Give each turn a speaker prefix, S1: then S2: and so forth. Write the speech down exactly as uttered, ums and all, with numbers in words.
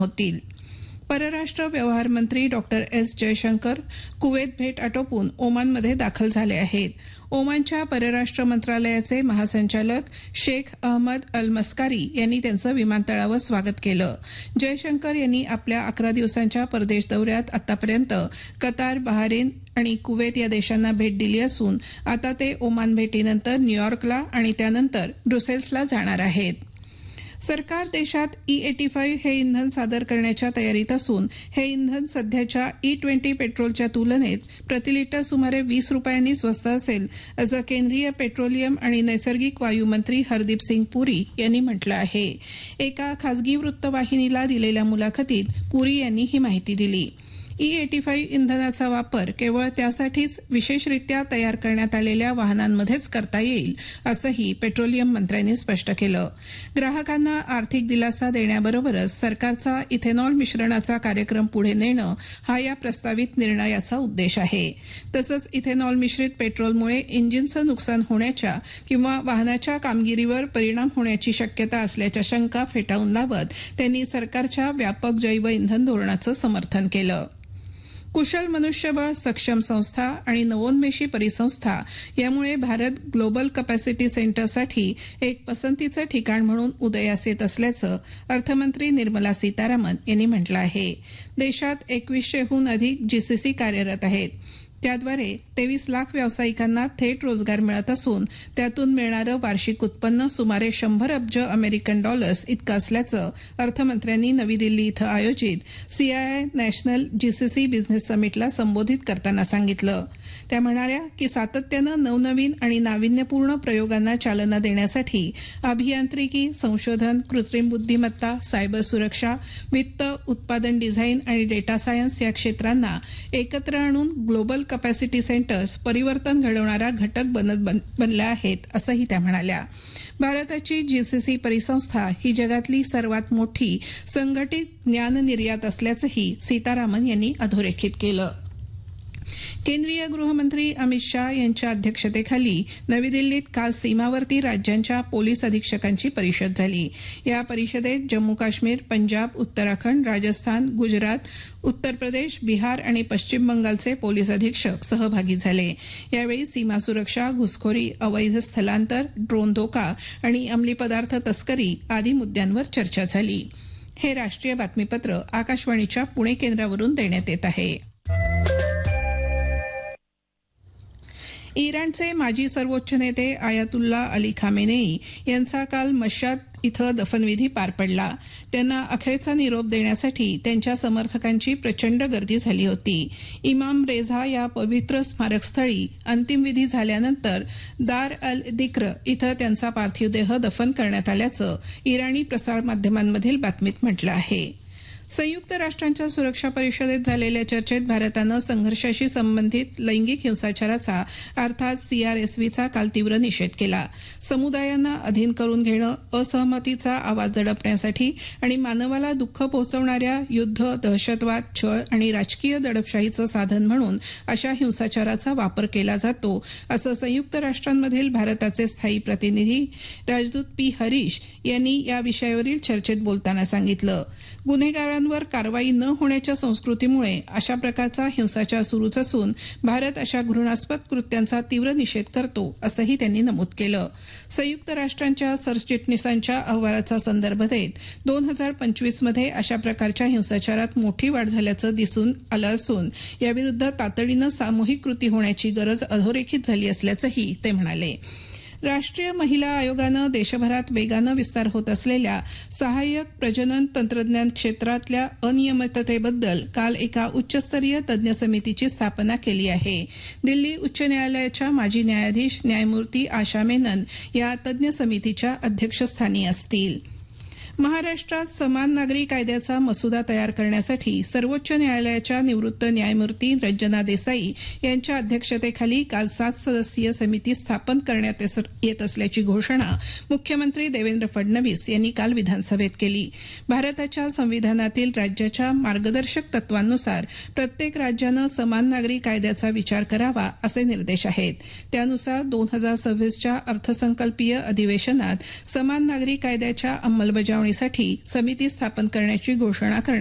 S1: होतील. परराष्ट्र व्यवहार मंत्री डॉक्टर एस जयशंकर कुवेत भेट आटोपून ओमानमध्ये दाखल झाले आहेत. ओमानच्या परराष्ट्र मंत्रालयाचे महासंचालक शेख अहमद अल मस्कारी यांनी त्यांचं विमानतळावर स्वागत केलं. जयशंकर यांनी आपल्या अकरा दिवसांच्या परदेश दौऱ्यात आतापर्यंत कतार, बहारीन आणि कुवेत या देशांना भेट दिली असून आता ते ओमान भेटीनंतर न्यूयॉर्कला आणि त्यानंतर ब्रुसेल्सला जाणार आहेत. सरकार देशात ई एटी फाईव्ह हे इंधन सादर करण्याच्या तयारीत असून हे इंधन सध्याच्या ई ट्वेंटी पेट्रोलच्या तुलनेत प्रतिलिटर सुमारे वीस रुपयांनी स्वस्त असेल असं केंद्रीय पेट्रोलियम आणि नैसर्गिक वायू मंत्री हरदीप सिंग पुरी यांनी म्हटलं आहे. एका खासगी वृत्तवाहिनीला दिलेल्या मुलाखतीत पुरी यांनी ही माहिती दिली. ई एटी फाईव्ह इंधनाचा वापर केवळ त्यासाठीच विशेषरित्या तयार करण्यात आलेल्या वाहनांमध्येच करता येईल असंही पेट्रोलियम मंत्र्यांनी स्पष्ट केलं. ग्राहकांना आर्थिक दिलासा देण्याबरोबरच सरकारचा इथेनॉल मिश्रणाचा कार्यक्रम पुढे नेणं हा या प्रस्तावित निर्णयाचा उद्देश आहे. तसंच इथेनॉल मिश्रित पेट्रोलमुळे इंजिनचं नुकसान होण्याच्या किंवा वाहनाच्या कामगिरीवर परिणाम होण्याची शक्यता असल्याच्या शंका फेटाळून लावत त्यांनी सरकारच्या व्यापक जैव इंधन धोरणाचं समर्थन केलं. कुशल मनुष्यबळ, सक्षम संस्था आणि नवोन्मेषी परिसंस्था यामुळे भारत ग्लोबल कपॅसिटी सेंटरसाठी एक पसंतीचं ठिकाण म्हणून उदयास येत असल्याचं अर्थमंत्री निर्मला सीतारामन यांनी म्हटलं आहे. देशात एकवीसशेहून अधिक जीसीसी कार्यरत आहेत. त्याद्वारे तेवीस लाख व्यावसायिकांना थेट रोजगार मिळत असून त्यातून मिळणारं वार्षिक उत्पन्न सुमारे शंभर अब्ज अमेरिकन डॉलर्स इतकं असल्याचं अर्थमंत्र्यांनी नवी दिल्ली इथं आयोजित सीआयआय नॅशनल जीसीसी बिझनेस समिटला संबोधित करताना सांगितलं. त्या म्हणाल्या की सातत्यानं नवनवीन आणि नाविन्यपूर्ण प्रयोगांना चालना देण्यासाठी अभियांत्रिकी, संशोधन, कृत्रिम बुद्धिमत्ता, सायबर सुरक्षा, वित्त, उत्पादन डिझाईन आणि डेटा सायन्स या क्षेत्रांना एकत्र आणून ग्लोबल कपॅसिटी सेंटर्स परिवर्तन घडवणारा घटक बनत बनल्या आहेत असंही त्या म्हणाल्या. भारताची जीसीसी परिसंस्था ही जगातली सर्वात मोठी संघटित ज्ञान निर्यात असल्याचंही सीतारामन यांनी अधोरेखित केलं. केंद्रीय गृहमंत्री अमित शाह यांच्या अध्यक्षतेखाली नवी दिल्लीत काल सीमावर्ती राज्यांच्या पोलीस अधीक्षकांची परिषद झाली. या परिषदेत जम्मू काश्मीर, पंजाब, उत्तराखंड, राजस्थान, गुजरात, उत्तर प्रदेश, बिहार आणि पश्चिम बंगालचे पोलीस अधीक्षक सहभागी झाले. यावेळी सीमा सुरक्षा, घुसखोरी, अवैध स्थलांतर, ड्रोन धोका आणि अंमली पदार्थ तस्करी आदी मुद्द्यांवर चर्चा झाली. हे राष्ट्रीय बातमीपत्र आकाशवाणीच्या पुणे केंद्रावरून देण्यात येत आहे. इराणचे माजी सर्वोच्च नेते आयातुल्ला अली खामेनेई यांचा काल मश्हाद इथं दफनविधी पार पडला. त्यांना अखेरचा निरोप देण्यासाठी त्यांच्या समर्थकांची प्रचंड गर्दी झाली होती. इमाम रेझा या पवित्र स्मारकस्थळी अंतिमविधी झाल्यानंतर दार अल दिक्र इथं त्यांचा पार्थिव देह दफन करण्यात आल्याचं इराणी प्रसारमाध्यमांमधील बातमीत म्हटलं आहे. संयुक्त राष्ट्रांच्या सुरक्षा परिषदेत झालेल्या चर्चेत भारतानं संघर्षाशी संबंधित लैंगिक हिंसाचाराचा अर्थात सीआरएसव्हीचा काल तीव्र निषेध केला. समुदायांना अधीन करून घेणं, असहमतीचा आवाज दडपण्यासाठी आणि मानवाला दुःख पोहोचवणाऱ्या युद्ध, दहशतवाद, छळ आणि राजकीय दडपशाहीचं साधन म्हणून अशा हिंसाचाराचा वापर केला जातो असं संयुक्त राष्ट्रांमधील भारताचे स्थायी प्रतिनिधी राजदूत पी हरीश यांनी या विषयावरील चर्चेत बोलताना सांगितलं. गुन्हेगारांवर कारवाई न होण्याच्या संस्कृतीमुळे अशा प्रकारचा हिंसाचार सुरूच असून भारत अशा घृणास्पद कृत्यांचा तीव्र निषेध करतो असंही त्यांनी नमूद केलं. संयुक्त राष्ट्रांच्या सरचिटणीसांच्या अहवालाचा संदर्भ देत दोन हजार पंचवीस मध्ये अशा प्रकारच्या हिंसाचारात मोठी वाढ झाल्याचं दिसून आलं असून याविरुद्ध तातडीनं सामूहिक कृती होण्याची गरज अधोरेखित झाली असल्याचंही ते म्हणाले. राष्ट्रीय महिला आयोगानं देशभरात वेगानं विस्तार होत असलेल्या सहाय्यक प्रजनन तंत्रज्ञान क्षेत्रातल्या अनियमिततेबद्दल काल एका उच्चस्तरीय तज्ज्ञ समितीची स्थापना केली आहे. दिल्ली उच्च न्यायालयाच्या माजी न्यायाधीश न्यायमूर्ती आशा मेनन या तज्ज्ञ समितीच्या अध्यक्षस्थानी असतील. महाराष्ट्रात समान नागरी कायद्याचा मसुदा तयार करण्यासाठी सर्वोच्च न्यायालयाच्या निवृत्त न्यायमूर्ती रंजना देसाई यांच्या अध्यक्षतेखाली काल सात सदस्यीय समिती स्थापन करण्यात येत असल्याची घोषणा मुख्यमंत्री देवेंद्र फडणवीस यांनी काल विधानसभेत केली. भारताच्या संविधानातील राज्याच्या मार्गदर्शक तत्वांनुसार प्रत्येक राज्यानं समान नागरी कायद्याचा विचार करावा असे निर्देश आहेत. त्यानुसार दोन हजार सव्वीसच्या अर्थसंकल्पीय अधिवेशनात समान नागरी कायद्याच्या अंमलबजावणी तपासणीसाठी समिती स्थापन करण्याची घोषणा करण्यात